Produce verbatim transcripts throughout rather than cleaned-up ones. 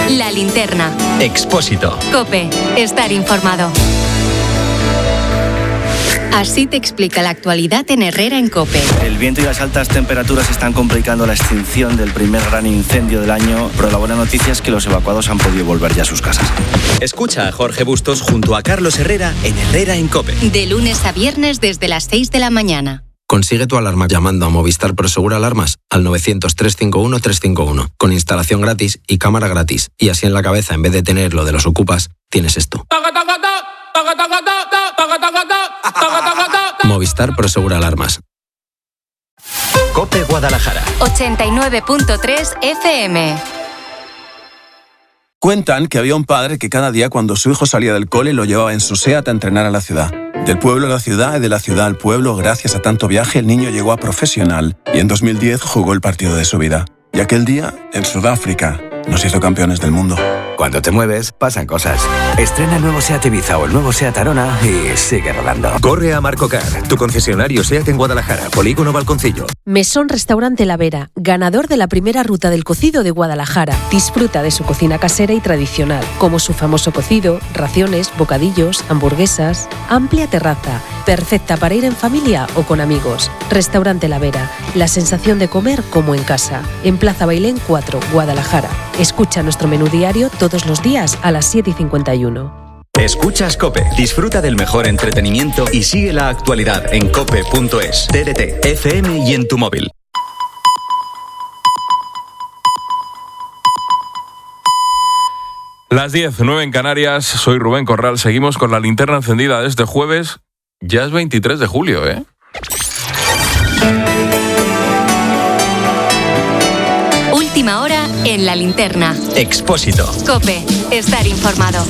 La Linterna. Expósito. COPE. Estar informado. Así te explica la actualidad en Herrera en COPE. El viento y las altas temperaturas están complicando la extinción del primer gran incendio del año, pero la buena noticia es que los evacuados han podido volver ya a sus casas. Escucha a Jorge Bustos junto a Carlos Herrera en Herrera en COPE. De lunes a viernes desde las seis de la mañana. Consigue tu alarma llamando a Movistar Prosegur Alarmas al novecientos, trescientos cincuenta y uno, trescientos cincuenta y uno, con instalación gratis y cámara gratis. Y así en la cabeza, en vez de tener lo de los ocupas, tienes esto. Movistar Prosegur Alarmas. COPE Guadalajara. ochenta y nueve punto tres F M. Cuentan que había un padre que cada día cuando su hijo salía del cole lo llevaba en su SEAT a entrenar a la ciudad. Del pueblo a la ciudad y de la ciudad al pueblo, gracias a tanto viaje, el niño llegó a profesional y en dos mil diez jugó el partido de su vida. Y aquel día, en Sudáfrica, nos hizo campeones del mundo. Cuando te mueves, pasan cosas. Estrena el nuevo SEAT Ibiza o el nuevo SEAT Arona y sigue rodando. Corre a Marcocar, tu concesionario SEAT en Guadalajara, Polígono Balconcillo. Mesón Restaurante La Vera, ganador de la primera ruta del cocido de Guadalajara. Disfruta de su cocina casera y tradicional, como su famoso cocido, raciones, bocadillos, hamburguesas. Amplia terraza, perfecta para ir en familia o con amigos. Restaurante La Vera, la sensación de comer como en casa. En Plaza Bailén cuatro, Guadalajara. Escucha nuestro menú diario todos los días a las siete y cincuenta y uno. Escuchas COPE. Disfruta del mejor entretenimiento y sigue la actualidad en cope punto es, T D T, F M y en tu móvil. Las diez, nueve en Canarias, soy Rubén Corral. Seguimos con la linterna encendida de este jueves. Ya es veintitrés de julio, ¿eh? Última hora en La Linterna. Expósito. COPE. Estar informado.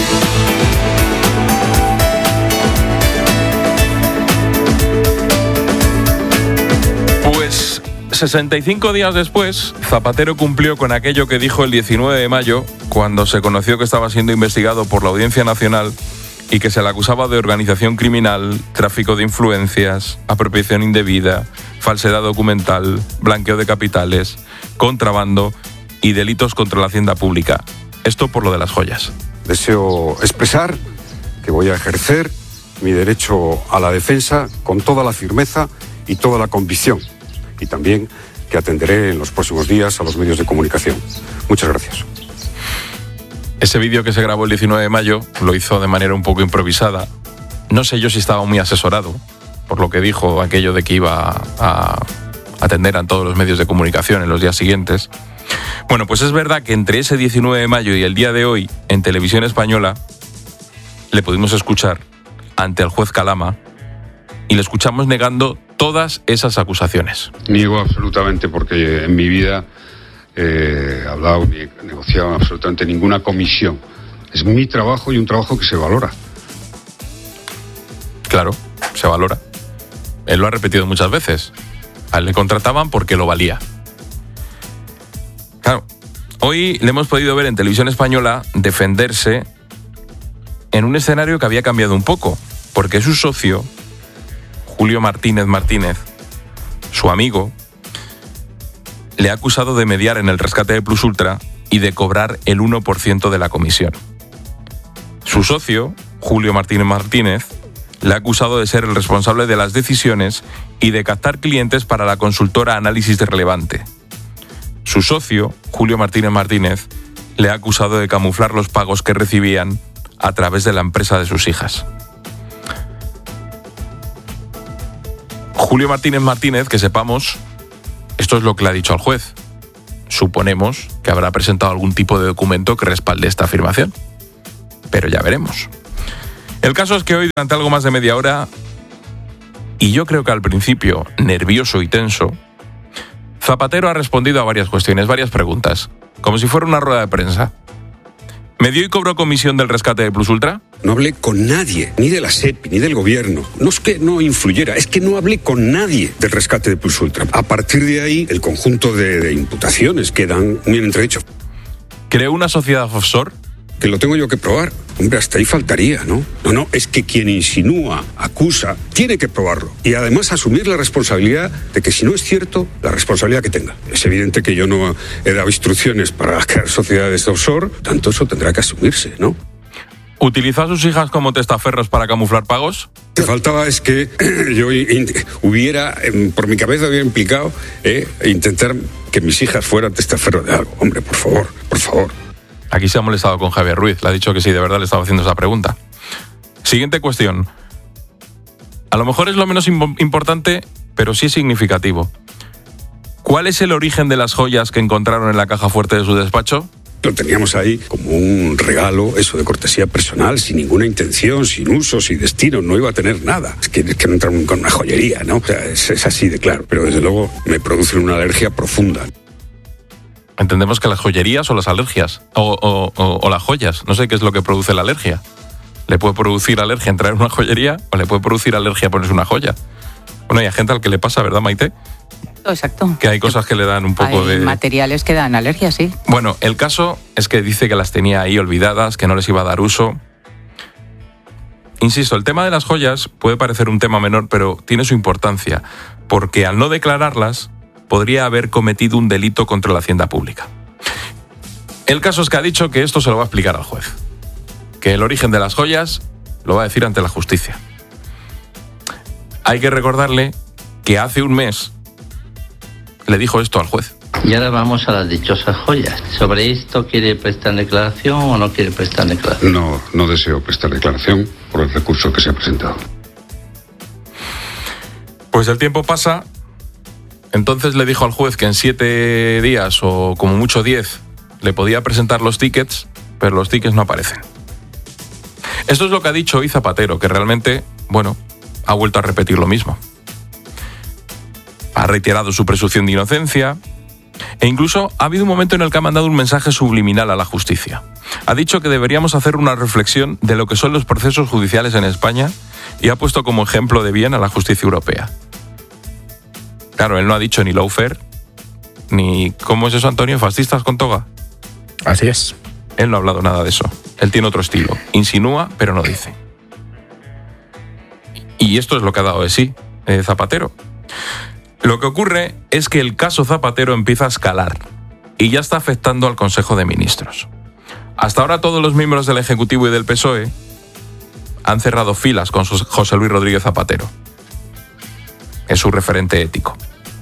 Pues sesenta y cinco días después, Zapatero cumplió con aquello que dijo el diecinueve de mayo, cuando se conoció que estaba siendo investigado por la Audiencia Nacional y que se le acusaba de organización criminal, tráfico de influencias, apropiación indebida, falsedad documental, blanqueo de capitales, contrabando y delitos contra la hacienda pública. Esto por lo de las joyas. Deseo expresar que voy a ejercer mi derecho a la defensa con toda la firmeza y toda la convicción. Y también que atenderé en los próximos días a los medios de comunicación. Muchas gracias. Ese vídeo que se grabó el diecinueve de mayo lo hizo de manera un poco improvisada. No sé yo si estaba muy asesorado por lo que dijo aquello de que iba a atender a todos los medios de comunicación en los días siguientes. Bueno, pues es verdad que entre ese diecinueve de mayo y el día de hoy, en Televisión Española, le pudimos escuchar ante el juez Calama y le escuchamos negando todas esas acusaciones. Niego absolutamente porque en mi vida he hablado ni he negociado absolutamente ninguna comisión. Es mi trabajo y un trabajo que se valora. Claro, se valora. Él lo ha repetido muchas veces. A él le contrataban porque lo valía. Claro, hoy le hemos podido ver en Televisión Española defenderse en un escenario que había cambiado un poco, porque su socio, Julio Martínez Martínez, su amigo, le ha acusado de mediar en el rescate de Plus Ultra y de cobrar el uno por ciento de la comisión. Su socio, Julio Martínez Martínez, le ha acusado de ser el responsable de las decisiones y de captar clientes para la consultora Análisis de Relevante. Su socio, Julio Martínez Martínez, le ha acusado de camuflar los pagos que recibían a través de la empresa de sus hijas. Julio Martínez Martínez, que sepamos, esto es lo que le ha dicho al juez. Suponemos que habrá presentado algún tipo de documento que respalde esta afirmación. Pero ya veremos. El caso es que hoy, durante algo más de media hora, y yo creo que al principio nervioso y tenso, Zapatero ha respondido a varias cuestiones, varias preguntas, como si fuera una rueda de prensa. ¿Me dio y cobró comisión del rescate de Plus Ultra? No hablé con nadie, ni de la SEPI, ni del gobierno. No es que no influyera, es que no hablé con nadie del rescate de Plus Ultra. A partir de ahí, el conjunto de, de imputaciones quedan bien entredichos. ¿Creó una sociedad offshore? que lo tengo yo que probar. Hombre, hasta ahí faltaría, ¿no? No, no, es que quien insinúa, acusa, tiene que probarlo. Y además asumir la responsabilidad de que si no es cierto, la responsabilidad que tenga. Es evidente que yo no he dado instrucciones para crear sociedades offshore, tanto eso tendrá que asumirse, ¿no? ¿Utiliza a sus hijas como testaferros para camuflar pagos? Lo que faltaba es que yo hubiera, por mi cabeza hubiera implicado eh, intentar que mis hijas fueran testaferros de algo. Hombre, por favor, por favor. Aquí se ha molestado con Javier Ruiz, le ha dicho que sí, de verdad le estaba haciendo esa pregunta. Siguiente cuestión. A lo mejor es lo menos imp- importante, pero sí es significativo. ¿Cuál es el origen de las joyas que encontraron en la caja fuerte de su despacho? Lo teníamos ahí como un regalo, eso de cortesía personal, sin ninguna intención, sin uso, sin destino, no iba a tener nada. Es que, es que no entra con una joyería, ¿no? O sea, es, es así de claro, pero desde luego me produce una alergia profunda. Entendemos que las joyerías o las alergias, o, o, o, o las joyas, no sé qué es lo que produce la alergia. ¿Le puede producir alergia en traer una joyería o le puede producir alergia ponerse una joya? Bueno, hay gente al que le pasa, ¿verdad, Maite? Exacto. Que hay cosas que le dan un poco hay de... materiales que dan alergia, sí. Bueno, el caso es que dice que las tenía ahí olvidadas, que no les iba a dar uso. Insisto, el tema de las joyas puede parecer un tema menor, pero tiene su importancia, porque al no declararlas, podría haber cometido un delito contra la hacienda pública. El caso es que ha dicho que esto se lo va a explicar al juez, que el origen de las joyas lo va a decir ante la justicia. Hay que recordarle que hace un mes le dijo esto al juez. Y ahora vamos a las dichosas joyas. ¿Sobre esto quiere prestar declaración o no quiere prestar declaración? No, no deseo prestar declaración por el recurso que se ha presentado. Pues el tiempo pasa. Entonces le dijo al juez que en siete días o como mucho diez le podía presentar los tickets, pero los tickets no aparecen. Esto es lo que ha dicho hoy Zapatero, que realmente, bueno, ha vuelto a repetir lo mismo. Ha reiterado su presunción de inocencia e incluso ha habido un momento en el que ha mandado un mensaje subliminal a la justicia. Ha dicho que deberíamos hacer una reflexión de lo que son los procesos judiciales en España y ha puesto como ejemplo de bien a la justicia europea. Claro, él no ha dicho ni lawfare, ni... ¿Cómo es eso, Antonio? ¿Fascistas con toga? Así es. Él no ha hablado nada de eso. Él tiene otro estilo. Insinúa, pero no dice. Y esto es lo que ha dado de sí, eh, Zapatero. Lo que ocurre es que el caso Zapatero empieza a escalar y ya está afectando al Consejo de Ministros. Hasta ahora todos los miembros del Ejecutivo y del P S O E han cerrado filas con José Luis Rodríguez Zapatero. Es su referente ético.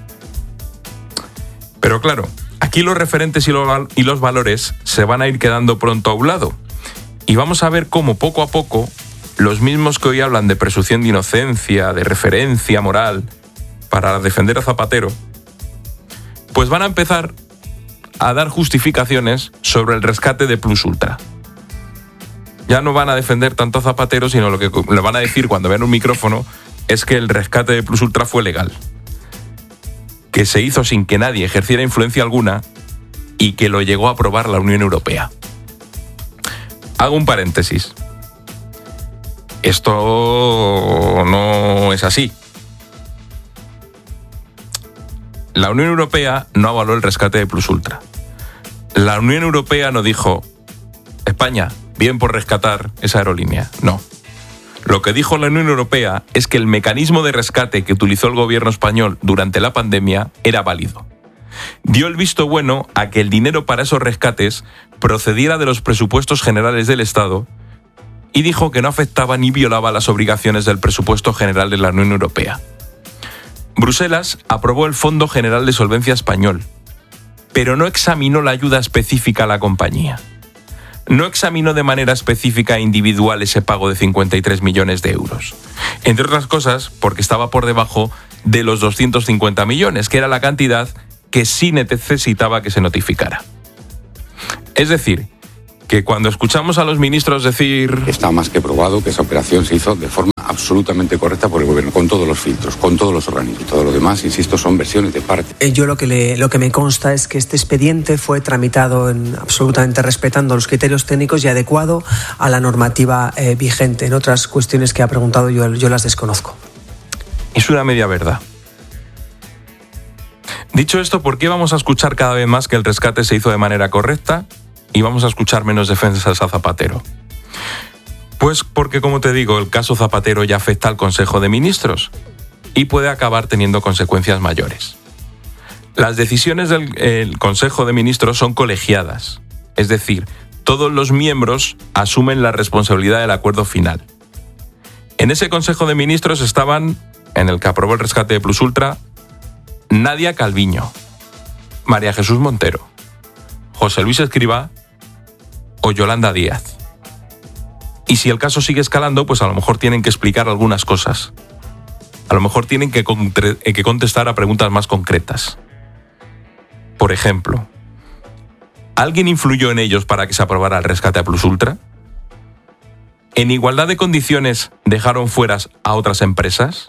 Pero claro, aquí los referentes y los valores se van a ir quedando pronto a un lado. Y vamos a ver cómo poco a poco los mismos que hoy hablan de presunción de inocencia, de referencia moral para defender a Zapatero, pues van a empezar a dar justificaciones sobre el rescate de Plus Ultra. Ya no van a defender tanto a Zapatero, sino lo que le van a decir cuando vean un micrófono es que el rescate de Plus Ultra fue legal, que se hizo sin que nadie ejerciera influencia alguna y que lo llegó a aprobar la Unión Europea. Hago un paréntesis. Esto no es así. La Unión Europea no avaló el rescate de Plus Ultra. La Unión Europea no dijo, España, bien por rescatar esa aerolínea. No. Lo que dijo la Unión Europea es que el mecanismo de rescate que utilizó el gobierno español durante la pandemia era válido. Dio el visto bueno a que el dinero para esos rescates procediera de los presupuestos generales del Estado y dijo que no afectaba ni violaba las obligaciones del presupuesto general de la Unión Europea. Bruselas aprobó el Fondo General de Solvencia Español, pero no examinó la ayuda específica a la compañía. No examinó de manera específica e individual ese pago de cincuenta y tres millones de euros. Entre otras cosas, porque estaba por debajo de los doscientos cincuenta millones, que era la cantidad que sí necesitaba que se notificara. Es decir, que cuando escuchamos a los ministros decir... Está más que probado que esa operación se hizo de forma absolutamente correcta por el gobierno, con todos los filtros, con todos los organismos. Todo lo demás, insisto, son versiones de parte. Yo lo que, le, lo que me consta es que este expediente fue tramitado en, absolutamente respetando los criterios técnicos y adecuado a la normativa eh, vigente. En otras cuestiones que ha preguntado yo, yo las desconozco. Es una media verdad. Dicho esto, ¿por qué vamos a escuchar cada vez más que el rescate se hizo de manera correcta? y vamos a escuchar menos defensas a Zapatero? Pues porque, como te digo, el caso Zapatero ya afecta al Consejo de Ministros y puede acabar teniendo consecuencias mayores. Las decisiones del el Consejo de Ministros son colegiadas, es decir, todos los miembros asumen la responsabilidad del acuerdo final. En ese Consejo de Ministros estaban, en el que aprobó el rescate de Plus Ultra, Nadia Calviño, María Jesús Montero, José Luis Escrivá o Yolanda Díaz. Y si el caso sigue escalando, pues a lo mejor tienen que explicar algunas cosas. A lo mejor tienen que, contre- que contestar a preguntas más concretas. Por ejemplo, ¿alguien influyó en ellos para que se aprobara el rescate a Plus Ultra? ¿En igualdad de condiciones dejaron fuera a otras empresas?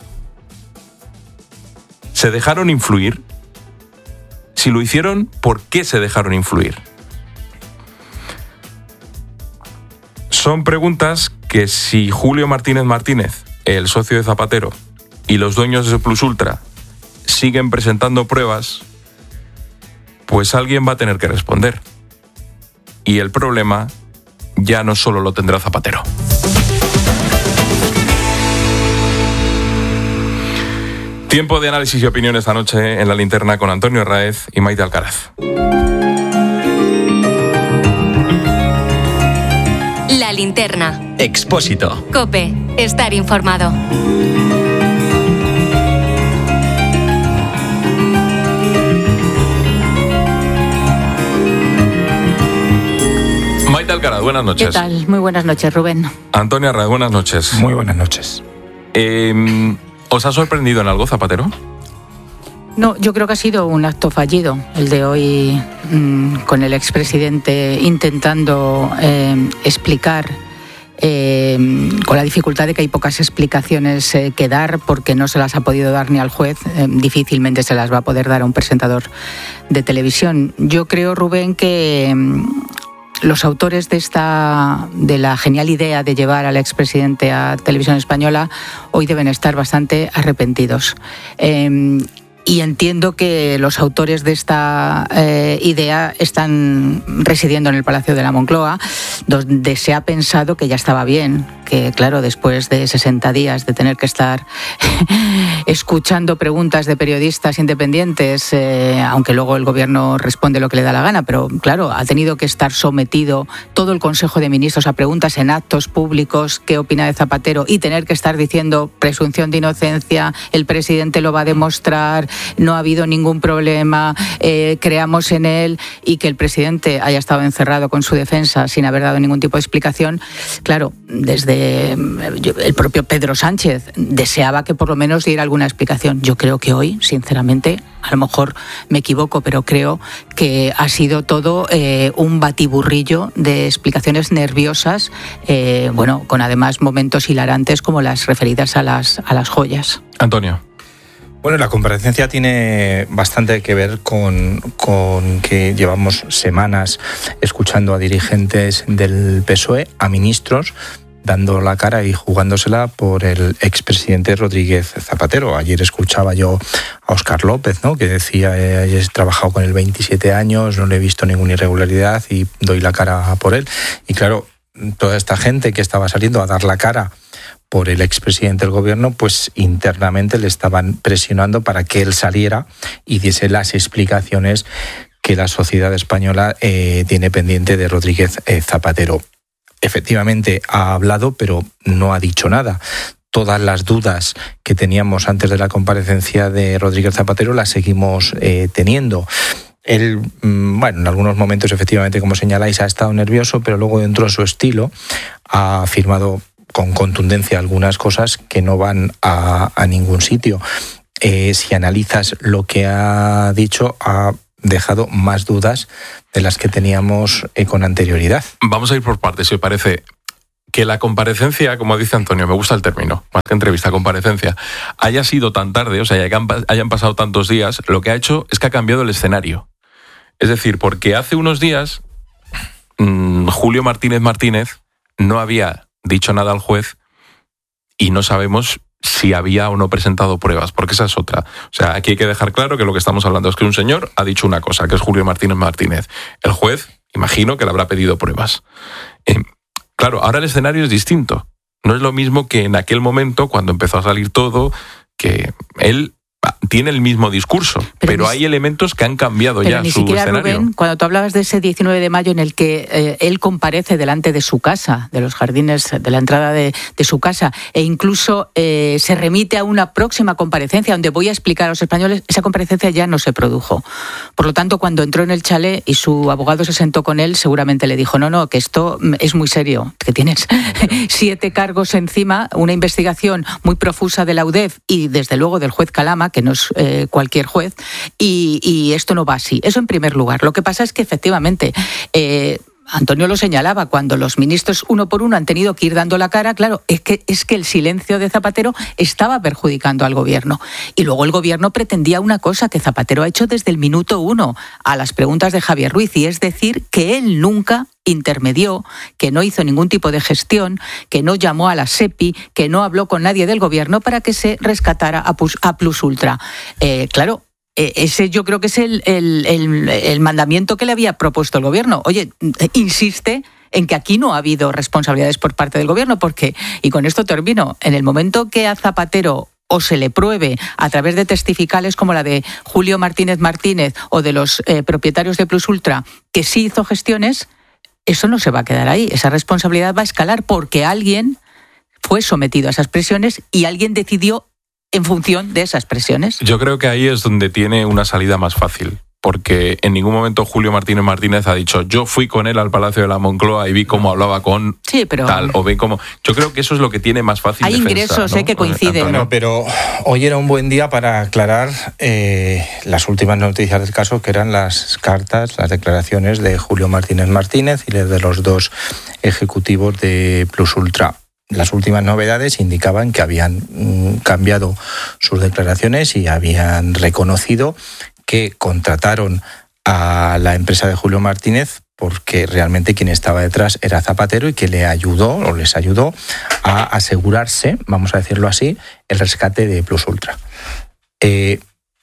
¿Se dejaron influir? Si lo hicieron, ¿por qué se dejaron influir? Son preguntas que si Julio Martínez Martínez, el socio de Zapatero, y los dueños de Plus Ultra siguen presentando pruebas, pues alguien va a tener que responder. Y el problema ya no solo lo tendrá Zapatero. Tiempo de análisis y opinión esta noche en La Linterna con Antonio Arraez y Maite Alcaraz. La Linterna. Expósito. COPE. Estar informado. Maite Alcaraz, buenas noches. ¿Qué tal? Muy buenas noches, Rubén. Antonio Arraez, buenas noches. Muy buenas noches. Eh, ¿Os ha sorprendido en algo, Zapatero? No, yo creo que ha sido un acto fallido el de hoy, mmm, con el expresidente intentando eh, explicar, eh, con la dificultad de que hay pocas explicaciones eh, que dar porque no se las ha podido dar ni al juez, eh, difícilmente se las va a poder dar a un presentador de televisión. Yo creo, Rubén, que eh, los autores de esta de la genial idea de llevar al expresidente a Televisión Española hoy deben estar bastante arrepentidos. Eh, Y entiendo que los autores de esta eh, idea están residiendo en el Palacio de la Moncloa, donde se ha pensado que ya estaba bien, que claro, después de sesenta días de tener que estar escuchando preguntas de periodistas independientes, eh, aunque luego el gobierno responde lo que le da la gana, pero claro, ha tenido que estar sometido todo el Consejo de Ministros a preguntas en actos públicos, qué opina de Zapatero, y tener que estar diciendo presunción de inocencia, el presidente lo va a demostrar, no ha habido ningún problema, eh, creamos en él, y que el presidente haya estado encerrado con su defensa sin haber dado ningún tipo de explicación. Claro, desde el propio Pedro Sánchez deseaba que por lo menos diera alguna explicación. Yo creo que hoy, sinceramente, a lo mejor me equivoco, pero creo que ha sido todo eh, un batiburrillo de explicaciones nerviosas, eh, bueno, con además momentos hilarantes como las referidas a las, a las joyas. Antonio. Bueno, la comparecencia tiene bastante que ver con, con que llevamos semanas escuchando a dirigentes del P S O E, a ministros, dando la cara y jugándosela por el expresidente Rodríguez Zapatero. Ayer escuchaba yo a Óscar López, ¿no?, que decía, eh, he trabajado con él veintisiete años, no le he visto ninguna irregularidad y doy la cara por él. Y claro, toda esta gente que estaba saliendo a dar la cara por el expresidente del gobierno, pues internamente le estaban presionando para que él saliera y diese las explicaciones que la sociedad española eh, tiene pendiente de Rodríguez eh, Zapatero. Efectivamente ha hablado, pero no ha dicho nada. Todas las dudas que teníamos antes de la comparecencia de Rodríguez Zapatero las seguimos eh, teniendo. Él, bueno, en algunos momentos efectivamente, como señaláis, ha estado nervioso, pero luego dentro de su estilo ha afirmado con contundencia algunas cosas que no van a, a ningún sitio. Eh, si analizas lo que ha dicho, ha dejado más dudas de las que teníamos eh, con anterioridad. Vamos a ir por partes, si os parece. Que la comparecencia, como dice Antonio, me gusta el término, más que entrevista, comparecencia, haya sido tan tarde, o sea, hayan, hayan pasado tantos días, lo que ha hecho es que ha cambiado el escenario. Es decir, porque hace unos días mmm, Julio Martínez Martínez no había dicho nada al juez y no sabemos si había o no presentado pruebas, porque esa es otra. O sea, aquí hay que dejar claro que lo que estamos hablando es que un señor ha dicho una cosa, que es Julio Martínez Martínez. El juez Imagino que le habrá pedido pruebas. Eh, claro, ahora el escenario es distinto. No es lo mismo que en aquel momento, cuando empezó a salir todo, que él tiene el mismo discurso, pero, pero hay elementos que han cambiado pero ya ni su siquiera, escenario. Rubén, cuando tú hablabas de ese diecinueve de mayo en el que eh, él comparece delante de su casa, de los jardines de la entrada de, de su casa, e incluso eh, se remite a una próxima comparecencia donde voy a explicar a los españoles, esa comparecencia ya no se produjo. Por lo tanto, cuando entró en el chalet y su abogado se sentó con él, seguramente le dijo, no, no, que esto es muy serio, que tienes siete cargos encima, una investigación muy profusa de la U D E F y desde luego del juez Calama, que no es eh, cualquier juez, y, y esto no va así. Eso en primer lugar. Lo que pasa es que efectivamente eh, Antonio lo señalaba, cuando los ministros uno por uno han tenido que ir dando la cara, claro, es que, es que el silencio de Zapatero estaba perjudicando al gobierno. Y luego el gobierno pretendía una cosa que Zapatero ha hecho desde el minuto uno a las preguntas de Javier Ruiz, y es decir, que él nunca intermedió, que no hizo ningún tipo de gestión, que no llamó a la SEPI, que no habló con nadie del gobierno para que se rescatara a Plus, a Plus Ultra. Eh, claro, ese yo creo que es el, el, el, el mandamiento que le había propuesto el gobierno. Oye, insiste en que aquí no ha habido responsabilidades por parte del gobierno, porque, y con esto termino, en el momento que a Zapatero o se le pruebe a través de testificales como la de Julio Martínez Martínez o de los eh, propietarios de Plus Ultra, que sí hizo gestiones, eso no se va a quedar ahí. Esa responsabilidad va a escalar porque alguien fue sometido a esas presiones y alguien decidió en función de esas presiones. Yo creo que ahí es donde tiene una salida más fácil, porque en ningún momento Julio Martínez Martínez ha dicho yo fui con él al Palacio de la Moncloa y vi cómo hablaba con sí, pero tal, o ve cómo... Yo creo que eso es lo que tiene más fácil hay defensa, ingresos, ¿no? eh, que coinciden. Bueno, pero hoy era un buen día para aclarar eh, las últimas noticias del caso, que eran las cartas, las declaraciones de Julio Martínez Martínez y de los dos ejecutivos de Plus Ultra. Las últimas novedades indicaban que habían mm, cambiado sus declaraciones y habían reconocido que contrataron a la empresa de Julio Martínez porque realmente quien estaba detrás era Zapatero y que le ayudó o les ayudó a asegurarse, vamos a decirlo así, el rescate de Plus Ultra. Eh,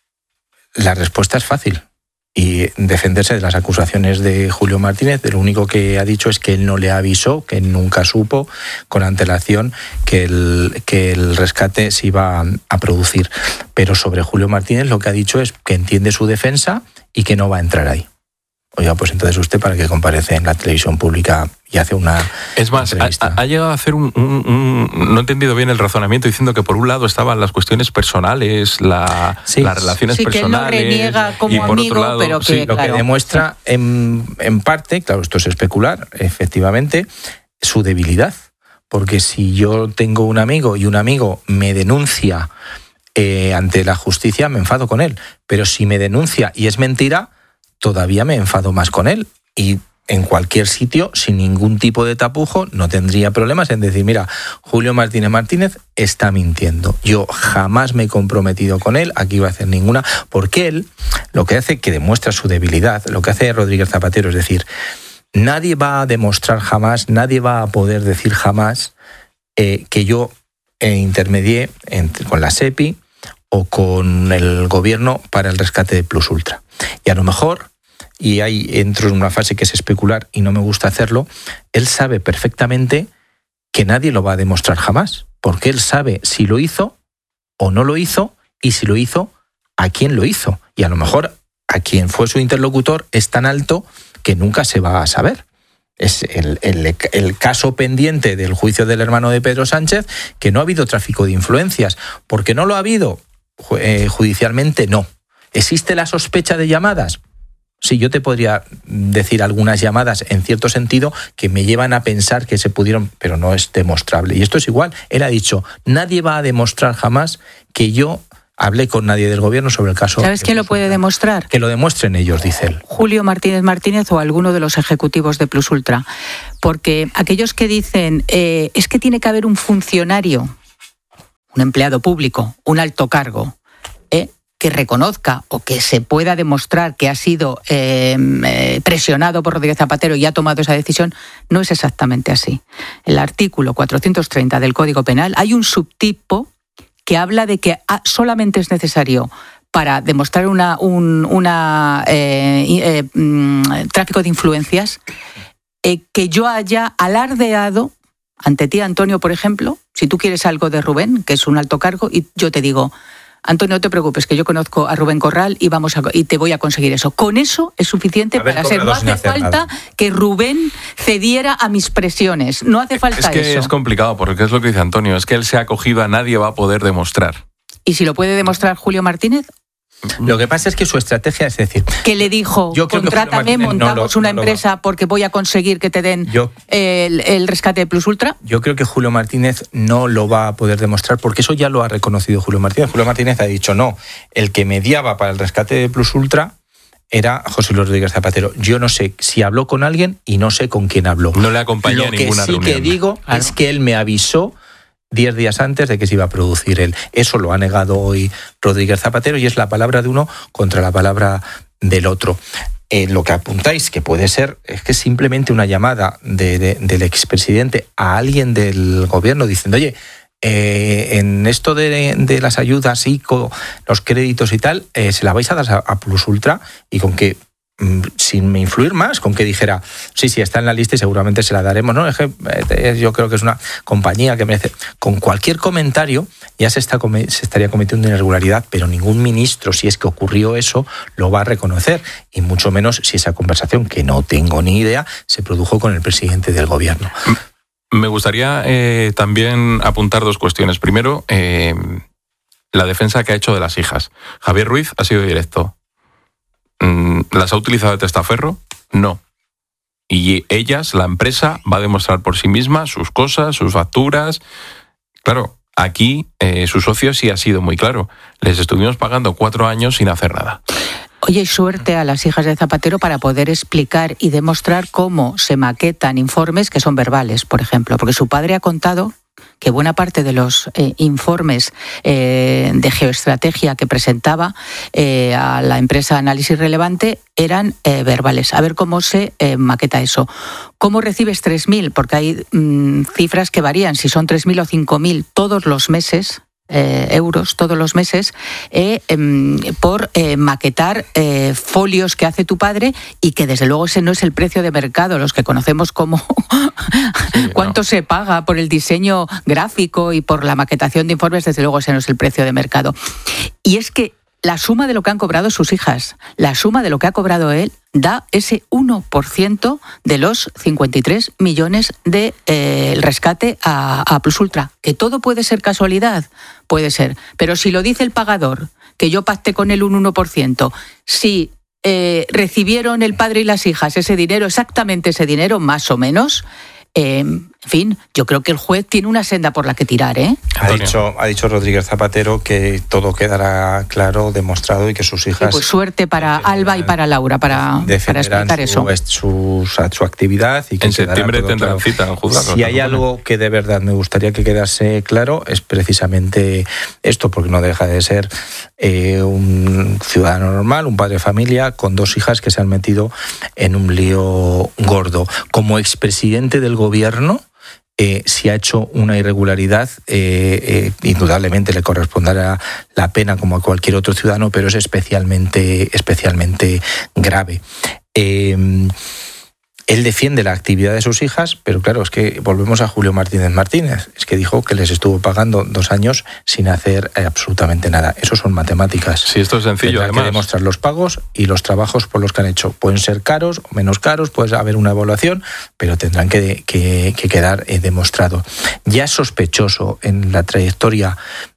la respuesta es fácil. Y defenderse de las acusaciones de Julio Martínez, de lo único que ha dicho es que él no le avisó, que él nunca supo con antelación que el, que el rescate se iba a producir. Pero sobre Julio Martínez lo que ha dicho es que entiende su defensa y que no va a entrar ahí. Oiga, pues entonces usted para que comparece en la televisión pública y hace una Es más, ha, ha llegado a hacer un, un, un... No he entendido bien el razonamiento, diciendo que por un lado estaban las cuestiones personales, la, sí. las relaciones sí, personales... Sí, que él no reniega como y por amigo, otro lado, pero que... sí, lo claro. que demuestra en, en parte, claro, esto es especular, efectivamente, su debilidad. Porque si yo tengo un amigo y un amigo me denuncia eh, ante la justicia, me enfado con él. Pero si me denuncia y es mentira, todavía me enfado más con él. Y en cualquier sitio, sin ningún tipo de tapujo, no tendría problemas en decir, mira, Julio Martínez Martínez está mintiendo. Yo jamás me he comprometido con él, aquí va a hacer ninguna, porque él, lo que hace, que demuestra su debilidad, lo que hace Rodríguez Zapatero, es decir, nadie va a demostrar jamás, nadie va a poder decir jamás eh, que yo eh, intermedié entre, con la SEPI o con el gobierno para el rescate de Plus Ultra. Y a lo mejor, y ahí entro en una fase que es especular y no me gusta hacerlo, él sabe perfectamente que nadie lo va a demostrar jamás, porque él sabe si lo hizo o no lo hizo, y si lo hizo, a quién lo hizo. Y a lo mejor a quien fue su interlocutor es tan alto que nunca se va a saber. Es el, el, el caso pendiente del juicio del hermano de Pedro Sánchez, que no ha habido tráfico de influencias. ¿Por qué no lo ha habido? Eh, judicialmente no. ¿Existe la sospecha de llamadas? Sí, yo te podría decir algunas llamadas en cierto sentido que me llevan a pensar que se pudieron, pero no es demostrable. Y esto es igual. Él ha dicho, nadie va a demostrar jamás que yo hablé con nadie del gobierno sobre el caso. ¿Sabes quién lo puede demostrar? Que lo demuestren ellos, dice él. Julio Martínez Martínez o alguno de los ejecutivos de Plus Ultra. Porque aquellos que dicen, eh, es que tiene que haber un funcionario, un empleado público, un alto cargo, ¿eh? que reconozca o que se pueda demostrar que ha sido eh, eh, presionado por Rodríguez Zapatero y ha tomado esa decisión, no es exactamente así. En el artículo cuatrocientos treinta del Código Penal hay un subtipo que habla de que solamente es necesario para demostrar una, un una, eh, eh, mm, tráfico de influencias, eh, que yo haya alardeado ante ti, Antonio, por ejemplo, si tú quieres algo de Rubén, que es un alto cargo, y yo te digo, Antonio, no te preocupes, que yo conozco a Rubén Corral y vamos a, y te voy a conseguir eso. Con eso es suficiente Haber para ser. No hace falta nada. Que Rubén cediera a mis presiones. No hace falta eso. Es que eso. es complicado, porque es lo que dice Antonio, es que él se ha acogido a nadie va a poder demostrar. ¿Y si lo puede demostrar Julio Martínez? Lo que pasa es que su estrategia es decir... Que le dijo, yo contrátame, montamos no lo, una no empresa porque voy a conseguir que te den yo, el, el rescate de Plus Ultra. Yo creo que Julio Martínez no lo va a poder demostrar porque eso ya lo ha reconocido Julio Martínez. Julio Martínez ha dicho, no, el que mediaba para el rescate de Plus Ultra era José Luis Rodríguez Zapatero. Yo no sé si habló con alguien y no sé con quién habló. No le acompañé a ninguna reunión. Lo que sí que digo claro. es que él me avisó diez días antes de que se iba a producir él. Eso lo ha negado hoy Rodríguez Zapatero y es la palabra de uno contra la palabra del otro. Eh, lo que apuntáis que puede ser es que simplemente una llamada de, de, del expresidente a alguien del gobierno diciendo, oye, eh, en esto de, de las ayudas y con los créditos y tal, eh, se la vais a dar a, a Plus Ultra y con que sin influir más, con que dijera sí, sí, está en la lista y seguramente se la daremos, ¿no? Es que, eh, yo creo que es una compañía que merece... Con cualquier comentario ya se, está, se estaría cometiendo una irregularidad, pero ningún ministro, si es que ocurrió eso, lo va a reconocer, y mucho menos si esa conversación, que no tengo ni idea, se produjo con el presidente del gobierno. Me gustaría eh, también apuntar dos cuestiones. Primero, eh, la defensa que ha hecho de las hijas. Javier Ruiz ha sido directo. ¿Las ha utilizado de testaferro? No. Y ellas, la empresa, va a demostrar por sí misma sus cosas, sus facturas. Claro, aquí eh, su socio sí ha sido muy claro. Les estuvimos pagando cuatro años sin hacer nada. Oye, suerte a las hijas de Zapatero para poder explicar y demostrar cómo se maquetan informes que son verbales, por ejemplo. Porque su padre ha contado que buena parte de los eh, informes eh, de geoestrategia que presentaba eh, a la empresa Análisis Relevante eran eh, verbales. A ver cómo se eh, maqueta eso. ¿Cómo recibes tres mil? Porque hay mmm, cifras que varían, si son tres mil o cinco mil todos los meses. Eh, euros todos los meses eh, eh, por eh, maquetar eh, folios que hace tu padre y que desde luego ese no es el precio de mercado, los que conocemos como sí, cuánto no. se paga por el diseño gráfico y por la maquetación de informes, desde luego ese no es el precio de mercado. Y es que la suma de lo que han cobrado sus hijas, la suma de lo que ha cobrado él, da ese uno por ciento de los cincuenta y tres millones de eh, el rescate a, a Plus Ultra. ¿Que todo puede ser casualidad? Puede ser. Pero si lo dice el pagador, que yo pacté con él un uno por ciento, si eh, recibieron el padre y las hijas ese dinero, exactamente ese dinero, más o menos... Eh, en fin, yo creo que el juez tiene una senda por la que tirar, ¿eh? Ha dicho, ha dicho Rodríguez Zapatero que todo quedará claro, demostrado y que sus hijas... Sí, pues suerte para Alba y para Laura para, para explicar su, eso. Su, su, su actividad. Y que en septiembre tendrán claro. cita en juzgado. Si hay algo que de verdad me gustaría que quedase claro es precisamente esto, porque no deja de ser eh, un ciudadano normal, un padre de familia con dos hijas que se han metido en un lío gordo. Como expresidente del gobierno, eh, si ha hecho una irregularidad, eh, eh, indudablemente le corresponderá la pena como a cualquier otro ciudadano, pero es especialmente, especialmente grave. Eh, Él defiende la actividad de sus hijas, pero claro, es que volvemos a Julio Martínez Martínez. Es que dijo que les estuvo pagando dos años sin hacer eh, absolutamente nada. Eso son matemáticas. Sí, esto es sencillo, Tendrá además. que demostrar los pagos y los trabajos por los que han hecho. Pueden ser caros o menos caros, puede haber una evaluación, pero tendrán que, que, que quedar eh, demostrado. Ya es sospechoso en la trayectoria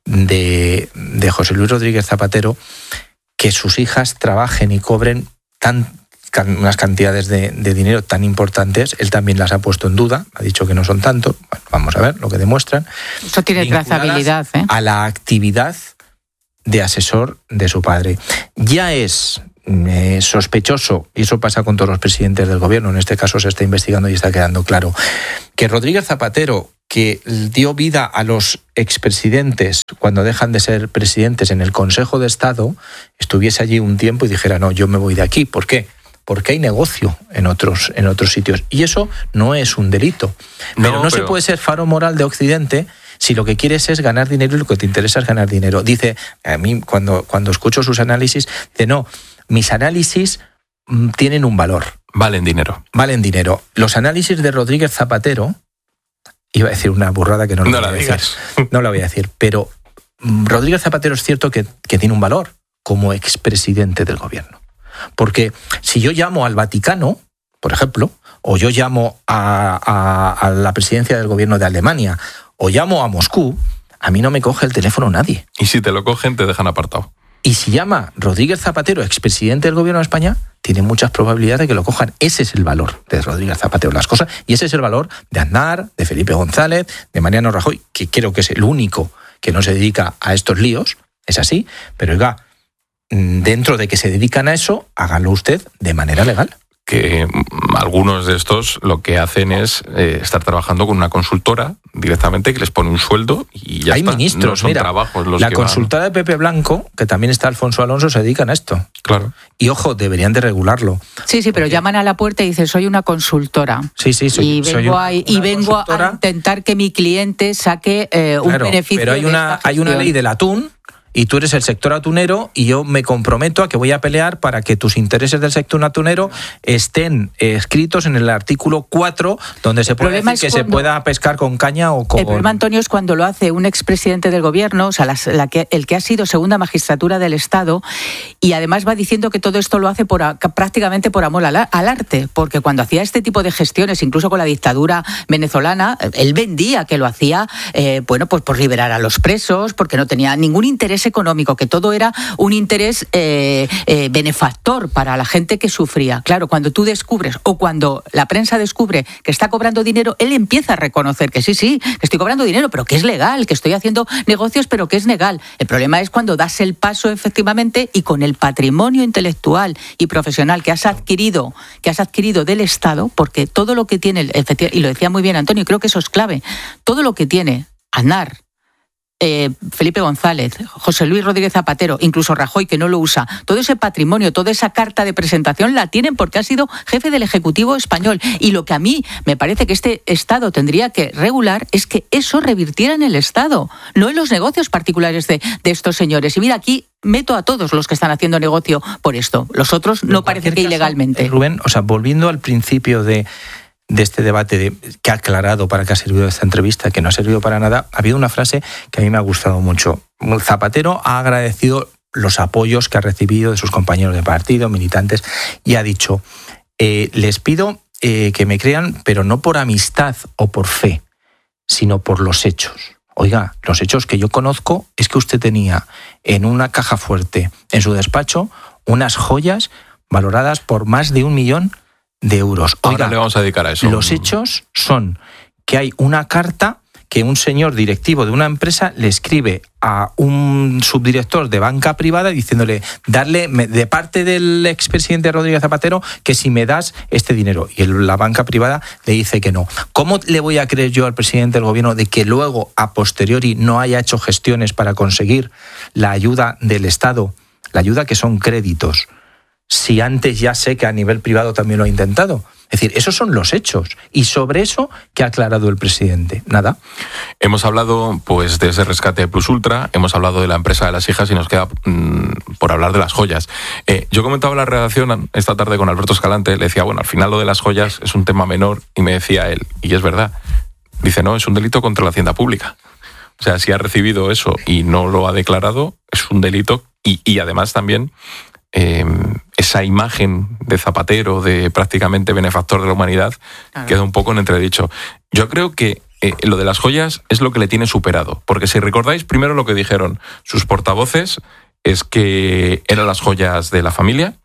de, de José Luis Rodríguez Zapatero que sus hijas trabajen y cobren tan unas cantidades de, de dinero tan importantes. Él también las ha puesto en duda, ha dicho que no son tanto. Bueno, vamos a ver lo que demuestran. Eso tiene trazabilidad, ¿eh? A la actividad de asesor de su padre. Ya es eh, sospechoso, y eso pasa con todos los presidentes del gobierno, en este caso se está investigando y está quedando claro, que Rodríguez Zapatero, que dio vida a los expresidentes cuando dejan de ser presidentes en el Consejo de Estado, estuviese allí un tiempo y dijera, no, yo me voy de aquí. ¿Por qué? Porque hay negocio en otros, en otros sitios. Y eso no es un delito. Pero no, no pero... se puede ser faro moral de Occidente si lo que quieres es ganar dinero y lo que te interesa es ganar dinero. Dice, a mí cuando, cuando escucho sus análisis, dice, no, mis análisis mm, tienen un valor. Valen dinero. Valen dinero. Los análisis de Rodríguez Zapatero, iba a decir una burrada que no, no la voy a digas. decir. No la voy a decir, pero mm, Rodríguez Zapatero es cierto que, que tiene un valor como expresidente del gobierno. Porque si yo llamo al Vaticano, por ejemplo, o yo llamo a, a, a la presidencia del gobierno de Alemania, o llamo a Moscú, a mí no me coge el teléfono nadie. Y si te lo cogen, te dejan apartado. Y si llama Rodríguez Zapatero, expresidente del gobierno de España, tiene muchas probabilidades de que lo cojan. Ese es el valor de Rodríguez Zapatero, las cosas, y ese es el valor de Aznar, de Felipe González, de Mariano Rajoy, que creo que es el único que no se dedica a estos líos, es así, pero oiga, dentro de que se dedican a eso, hágalo usted de manera legal. Que algunos de estos lo que hacen es eh, estar trabajando con una consultora directamente que les pone un sueldo y ya Hay está. ministros, no son mira, trabajos los la que consultora van. de Pepe Blanco, que también está Alfonso Alonso, se dedican a esto. Claro. Y ojo, deberían de regularlo. Sí, sí, pero llaman a la puerta y dicen, soy una consultora. Sí, sí, soy, y vengo, soy un, a, y vengo a intentar que mi cliente saque eh, un claro, beneficio. Pero hay de una, esta hay una ley del atún, y tú eres el sector atunero, y yo me comprometo a que voy a pelear para que tus intereses del sector atunero estén escritos en el artículo cuatro, donde se puede decir que se pueda pescar con caña o con... El problema, Antonio, es cuando lo hace un expresidente del gobierno, o sea, la, la que, el que ha sido segunda magistratura del Estado, y además va diciendo que todo esto lo hace por, prácticamente por amor al, al arte, porque cuando hacía este tipo de gestiones, incluso con la dictadura venezolana, él vendía que lo hacía, eh, bueno, pues por liberar a los presos, porque no tenía ningún interés económico, que todo era un interés eh, eh, benefactor para la gente que sufría. Claro, cuando tú descubres, o cuando la prensa descubre que está cobrando dinero, él empieza a reconocer que sí, sí, que estoy cobrando dinero, pero que es legal, que estoy haciendo negocios, pero que es legal. El problema es cuando das el paso efectivamente y con el patrimonio intelectual y profesional que has adquirido, que has adquirido del Estado, porque todo lo que tiene, y lo decía muy bien Antonio, creo que eso es clave, todo lo que tiene Aznar, Eh, Felipe González, José Luis Rodríguez Zapatero, incluso Rajoy, que no lo usa, todo ese patrimonio, toda esa carta de presentación la tienen porque ha sido jefe del Ejecutivo español. Y lo que a mí me parece que este Estado tendría que regular es que eso revirtiera en el Estado, no en los negocios particulares de, de estos señores. Y mira, aquí meto a todos los que están haciendo negocio por esto. Los otros no parece que ilegalmente. Rubén, o sea, volviendo al principio de de este debate de, que ha aclarado para qué ha servido esta entrevista, que no ha servido para nada, ha habido una frase que a mí me ha gustado mucho. Zapatero ha agradecido los apoyos que ha recibido de sus compañeros de partido, militantes, y ha dicho, eh, les pido eh, que me crean, pero no por amistad o por fe, sino por los hechos. Oiga, los hechos que yo conozco es que usted tenía en una caja fuerte, en su despacho, unas joyas valoradas por más de un millón de euros. Oiga, ahora le vamos a dedicar a eso. Los hechos son que hay una carta que un señor directivo de una empresa le escribe a un subdirector de banca privada diciéndole, darle de parte del expresidente Rodríguez Zapatero que si me das este dinero. Y el, la banca privada le dice que no. ¿Cómo le voy a creer yo al presidente del gobierno de que luego, a posteriori, no haya hecho gestiones para conseguir la ayuda del Estado? La ayuda que son créditos. Si antes ya sé que a nivel privado también lo ha intentado. Es decir, esos son los hechos. Y sobre eso, ¿qué ha aclarado el presidente? Nada. Hemos hablado pues de ese rescate de Plus Ultra, hemos hablado de la empresa de las hijas y nos queda mmm, por hablar de las joyas. Eh, yo comentaba en la redacción esta tarde con Alberto Escalante, le decía, bueno, al final lo de las joyas es un tema menor, y me decía él, y es verdad, dice, no, es un delito contra la hacienda pública. O sea, si ha recibido eso y no lo ha declarado, es un delito, y, y además también... Eh, esa imagen de Zapatero, de prácticamente benefactor de la humanidad, claro, queda un poco en entredicho. Yo creo que eh, lo de las joyas es lo que le tiene superado, porque si recordáis primero lo que dijeron sus portavoces es que eran las joyas de la familia.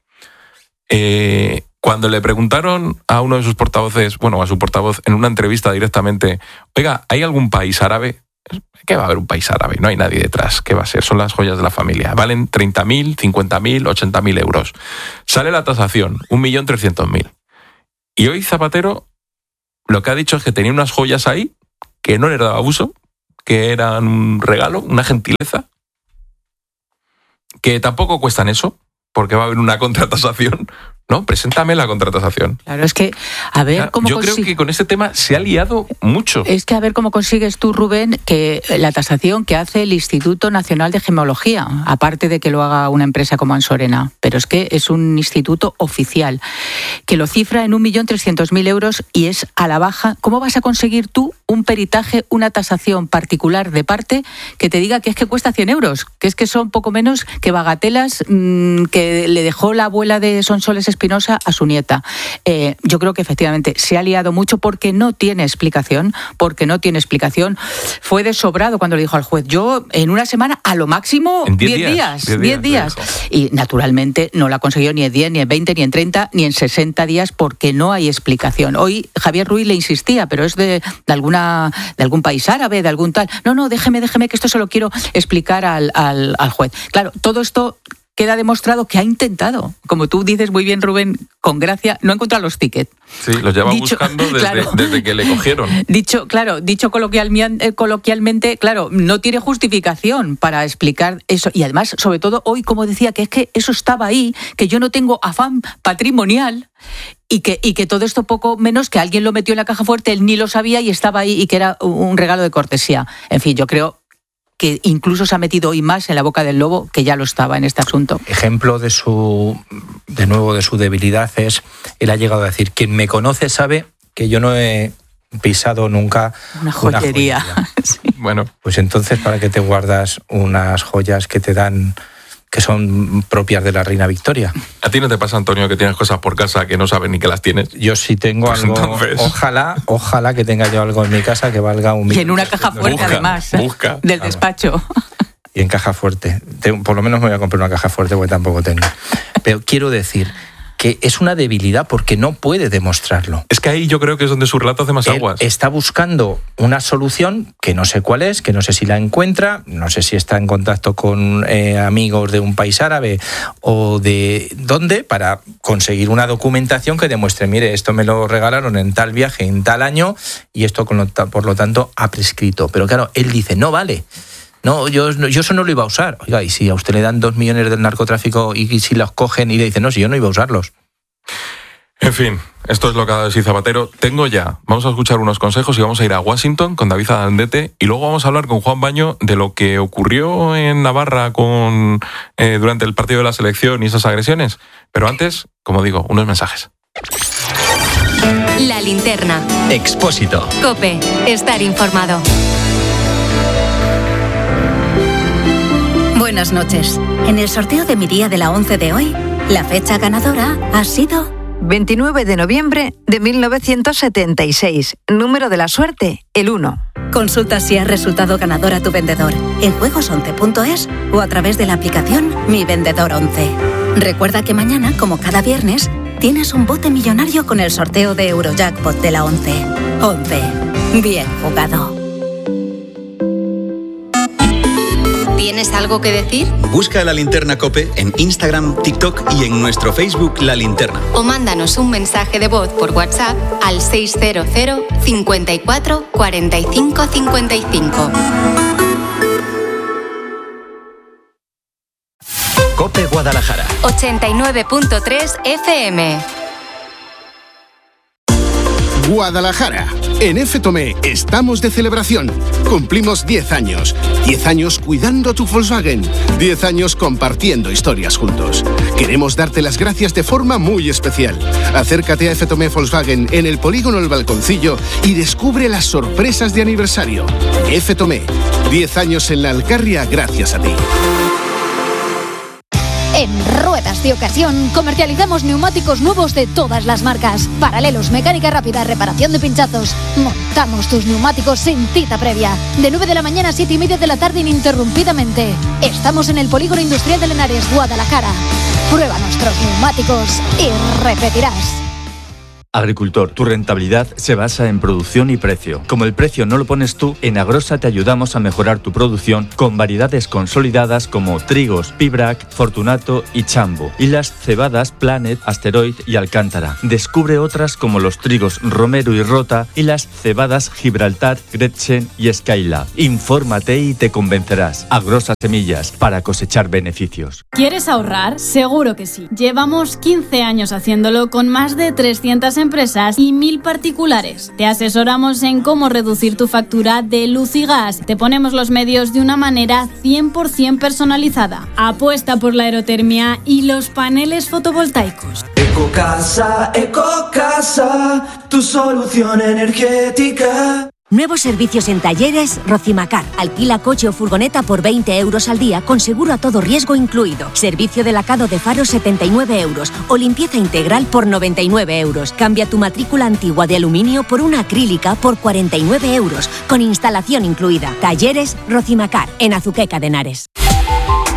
Eh, cuando le preguntaron a uno de sus portavoces, bueno, a su portavoz en una entrevista directamente, oiga, ¿hay algún país árabe? ¿Qué va a haber un país árabe? No hay nadie detrás. ¿Qué va a ser? Son las joyas de la familia. Valen treinta mil, cincuenta mil, ochenta mil euros. Sale la tasación, un millón trescientos mil. Y hoy Zapatero lo que ha dicho es que tenía unas joyas ahí que no le daba uso, que eran un regalo, una gentileza, que tampoco cuestan eso, porque va a haber una contratasación. No, preséntame la contratasación. Claro, es que a ver Claro, cómo Yo creo consi- que con este tema se ha liado mucho. Es que a ver cómo consigues tú, Rubén, que la tasación que hace el Instituto Nacional de Gemología, aparte de que lo haga una empresa como Ansorena, pero es que es un instituto oficial, que lo cifra en un millón trescientos mil euros y es a la baja. ¿Cómo vas a conseguir tú un peritaje, una tasación particular de parte que te diga que es que cuesta cien euros? Que es que son poco menos que bagatelas mmm, que le dejó la abuela de Sonsoles Espinosa a su nieta. Eh, yo creo que efectivamente se ha liado mucho porque no tiene explicación, porque no tiene explicación. Fue de sobrado cuando le dijo al juez, yo en una semana a lo máximo diez días, diez días. Y naturalmente no la ha conseguido ni en diez, ni en veinte, ni en treinta, ni en sesenta días porque no hay explicación. Hoy Javier Ruiz le insistía, pero es de, de alguna de algún país árabe, de algún tal. No, no, déjeme, déjeme que esto se lo quiero explicar al, al, al juez. Claro, todo esto queda demostrado que ha intentado, como tú dices muy bien, Rubén, con gracia, no ha encontrado los tickets. Sí, los lleva Dicho- buscando desde, claro. desde que le cogieron. Dicho, claro, dicho coloquialmente, coloquialmente, claro, no tiene justificación para explicar eso. Y además, sobre todo hoy, como decía, que es que eso estaba ahí, que yo no tengo afán patrimonial y que, y que todo esto poco menos que alguien lo metió en la caja fuerte, él ni lo sabía y estaba ahí y que era un regalo de cortesía. En fin, yo creo que incluso se ha metido hoy más en la boca del lobo que ya lo estaba en este asunto. Ejemplo de su, de nuevo, de su debilidad es, él ha llegado a decir, quien me conoce sabe que yo no he pisado nunca Una joyería. Una joyería. Sí. Bueno, pues entonces, ¿para qué te guardas unas joyas que te dan, que son propias de la reina Victoria? ¿A ti no te pasa, Antonio, que tienes cosas por casa que no sabes ni que las tienes? Yo sí tengo Pues algo, entonces- ojalá, ojalá que tenga yo algo en mi casa que valga un Y millón. en una caja fuerte, Busca, además, busca. del Claro. despacho. Y en caja fuerte. Tengo- por lo menos me voy a comprar una caja fuerte porque tampoco tengo. Pero quiero decir que es una debilidad porque no puede demostrarlo. Es que ahí yo creo que es donde su relato hace más Él aguas. está buscando una solución que no sé cuál es, que no sé si la encuentra, no sé si está en contacto con eh, amigos de un país árabe o de dónde, para conseguir una documentación que demuestre, mire, esto me lo regalaron en tal viaje, en tal año, y esto con lo ta- por lo tanto ha prescrito. Pero claro, él dice, no vale. No, yo, yo eso no lo iba a usar. Oiga, y si a usted le dan dos millones del narcotráfico y, y si los cogen y le dicen, no, si yo no iba a usarlos. En fin, esto es lo que ha decir Zapatero. Tengo ya, vamos a escuchar unos consejos y vamos a ir a Washington con David Adandete y luego vamos a hablar con Juan Baño de lo que ocurrió en Navarra con eh, durante el partido de la selección y esas agresiones. Pero antes, como digo, unos mensajes. La linterna. Expósito. COPE. Estar informado. Buenas noches. En el sorteo de mi día de la once de hoy, la fecha ganadora ha sido veintinueve de noviembre de mil novecientos setenta y seis. Número de la suerte, el uno. Consulta si has resultado ganador a tu vendedor en juegos once punto es o a través de la aplicación Mi Vendedor once. Recuerda que mañana, como cada viernes, tienes un bote millonario con el sorteo de Eurojackpot de la once. once. Bien jugado. ¿Tienes algo que decir? Busca La Linterna COPE en Instagram, TikTok y en nuestro Facebook La Linterna. O mándanos un mensaje de voz por WhatsApp al seis cero cero, cincuenta y cuatro, cuarenta y cinco, cincuenta y cinco. COPE Guadalajara. ochenta y nueve punto tres F M. Guadalajara. En F. Tomé estamos de celebración. Cumplimos diez años. diez años cuidando tu Volkswagen. diez años compartiendo historias juntos. Queremos darte las gracias de forma muy especial. Acércate a F. Tomé Volkswagen en el polígono El Balconcillo y descubre las sorpresas de aniversario. F. Tomé. diez años en la Alcarria gracias a ti. En Ruedas de Ocasión comercializamos neumáticos nuevos de todas las marcas. Paralelos, mecánica rápida, reparación de pinchazos. Montamos tus neumáticos sin cita previa. De nueve de la mañana a siete y media de la tarde ininterrumpidamente. Estamos en el Polígono Industrial de Lenares, Guadalajara. Prueba nuestros neumáticos y repetirás. Agricultor, tu rentabilidad se basa en producción y precio. Como el precio no lo pones tú, en Agrosa te ayudamos a mejorar tu producción con variedades consolidadas como trigos, Pibrac, Fortunato y Chambo, y las cebadas Planet, Asteroid y Alcántara. Descubre otras como los trigos Romero y Rota y las cebadas Gibraltar, Gretchen y Skylab. Infórmate y te convencerás. Agrosa Semillas, para cosechar beneficios. ¿Quieres ahorrar? Seguro que sí. Llevamos quince años haciéndolo con más de trescientas empresas y mil particulares. Te asesoramos en cómo reducir tu factura de luz y gas. Te ponemos los medios de una manera cien por ciento personalizada. Apuesta por la aerotermia y los paneles fotovoltaicos. Ecocasa, Ecocasa, tu solución energética. Nuevos servicios en Talleres Rocimacar. Alquila coche o furgoneta por veinte euros al día con seguro a todo riesgo incluido. Servicio de lacado de faros setenta y nueve euros o limpieza integral por noventa y nueve euros. Cambia tu matrícula antigua de aluminio por una acrílica por cuarenta y nueve euros con instalación incluida. Talleres Rocimacar en Azuqueca de Henares.